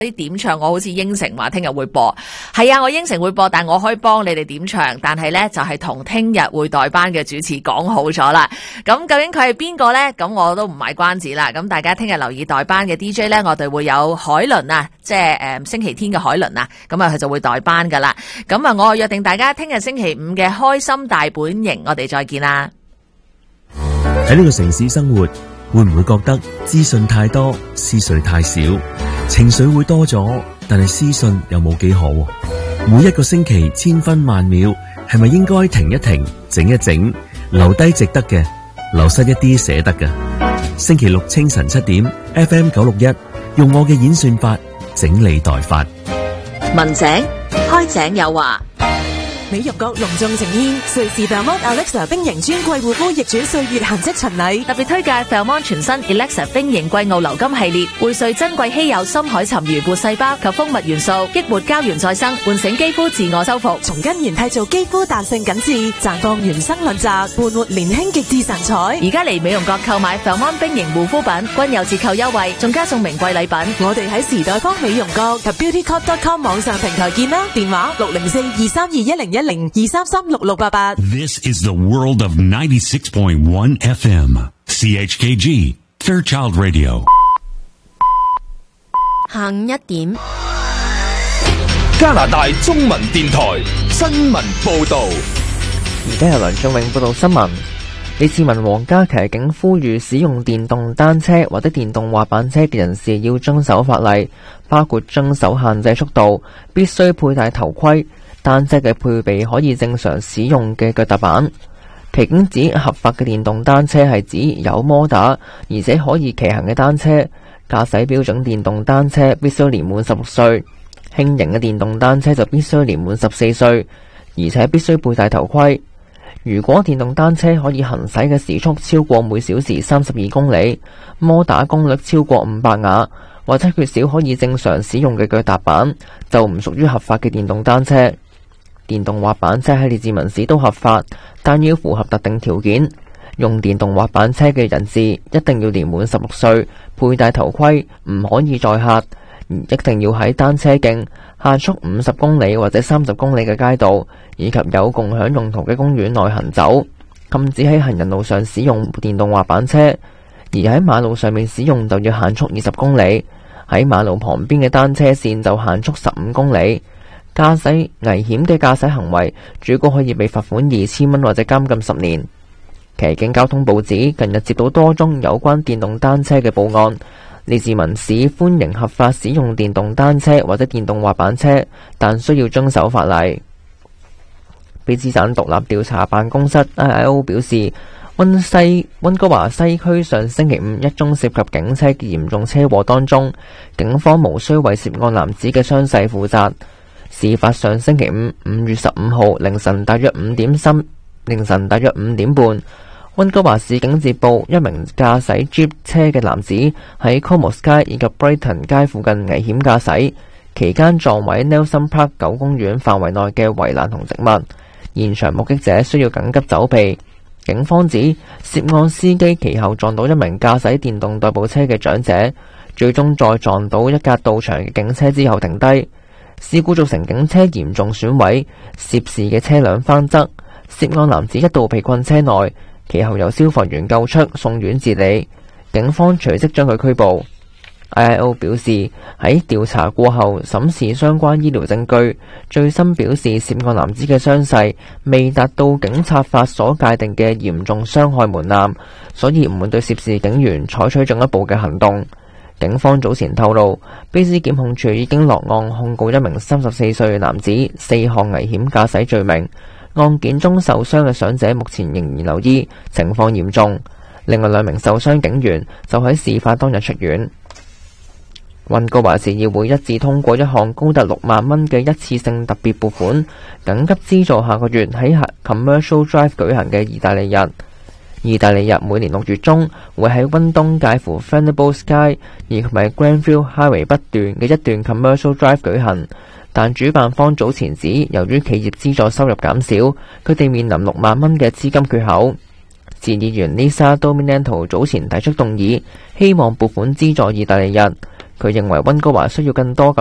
啲點唱我好似應承話聽日會播，係啊，我應承會播，但我可以幫你哋點唱，但係呢就係同聽日會代班嘅主持講好咗啦。咁究竟佢係邊個呢？咁我都唔賣關子啦。咁大家聽日留意代班嘅 DJ 呢，我哋會有海倫啊，即係星期天嘅海倫啊，咁啊佢就會代班噶啦。咁啊我約定大家聽日星期五嘅開心大本營，我哋再見啦。 喺呢個城市生活，會唔會覺得資訊太多，思緒太少？情緒會多咗，但係私信又冇幾好。每一個星期千分萬秒，係咪應該停一停，整一整，留低值得嘅，流失一啲捨得嘅？星期六清晨7點 FM 961，用我嘅演算法整理代發。 文井開井有話。 美玉閣隆重呈現瑞士 Belmont Alexa 冰型專櫃護膚逆轉歲月痕跡巡禮， 特別推介 Belmont 全新 Alexa 冰型季奧流金系列，匯萃珍貴稀有深海沉魚活細胞及蜂蜜元素，激活膠原再生，喚醒肌膚自我修復， 從根源締造肌膚彈性緊緻，綻放原生論澤，伴活年輕極致神采。 而家嚟美容閣購買 Belmont 冰型護膚品，均有折扣優惠，仲加送名貴禮品。 我哋喺時代坊美容閣及 beautycop.com 網上平台見啦，電話604-232-1010 233-6688。 This is the world of 96.1 FM CHKG Fairchild Radio。 下午1點， 加拿大中文電台新聞報道。 而家由梁仲永報道新聞。李志文、黃家麒警呼籲使用電動單車或者電動滑板車嘅人士要遵守法例，包括遵守限制速度，必須佩戴頭盔。單車嘅配備可以正常使用嘅腳踏板。騎警指合法嘅電動單車係指有摩打而且可以騎行嘅單車。駕駛標準電動單車必須年滿16歲，輕型嘅電動單車就必須年滿14歲，而且必須佩戴頭盔。如果電動單車可以行駛嘅時速超過每小時32公里，摩打功率超過500瓦，或者缺少可以正常使用嘅腳踏板，就唔屬於合法嘅電動單車。電動滑板車喺列治文市都合法，但要符合特定條件。用電動滑板車嘅人士一定要年滿16歲，佩戴頭盔，唔可以載客，一定要喺單車徑、限速50公里或者30公里嘅街道，以及有共享用途嘅公園內行走。禁止喺行人路上使用電動滑板車，而喺馬路上面使用就要限速20公里，喺馬路旁邊嘅單車線就限速15公里。駕駛危險嘅駕駛行為，最高可以被罰款2000蚊或者監禁10年。騎警交通部指，近日接到多宗有關電動單車嘅報案。列治文市歡迎合法使用電動單車或者電動滑板車，但需要遵守法例。卑詩省獨立調查辦公室 IIO 表示，溫哥華西區上星期五一宗涉及警車嘅嚴重車禍當中，警方無需為涉案男子嘅傷勢負責。事發上星期五5月15號凌晨大約5點半，溫哥華市警接報一名駕駛 Jeep 車嘅男子喺 Commerce 街以及 Brighton 街附近危險駕駛，期間撞毀 Nelson Park 9公園範圍內嘅圍欄同植物，現場目擊者需要緊急走避。警方指涉案司機其後撞到一名駕駛電動代步車嘅長者，最終再撞到一架到場嘅警車之後停低。事故造成警車嚴重損毀，涉事嘅車輛翻側，涉案男子一度被困車內，其後由消防員救出送院治理，警方隨即將佢拘捕。IIO 表示喺調查過後審視相關醫療證據，最新表示涉案男子嘅傷勢未達到警察法所界定嘅嚴重傷害門檻，所以唔會對涉事警員採取進一步嘅行動。警方早前透露，卑詩檢控處已經落案控告一名34歲嘅男子4項危險駕駛罪名。案件中受傷嘅傷者目前仍然留醫，情況嚴重。另外2名受傷警員就喺事發當日出院。溫哥華市議會一致通過一項高達6萬蚊嘅一次性特別撥款，緊急資助下個月喺 Commercial Drive 舉行嘅意大利日。意大利日每年6月中會喺溫東介乎 Venables 街以及 Granville Highway 北段嘅一段 Commercial Drive 舉行，但主辦方早前指由於企業資助收入減少，佢哋面臨6萬蚊嘅資金缺口。 前議員 Lisa Dominento 早前提出動議，希望撥款資助意大利人。佢認為溫哥華需要更多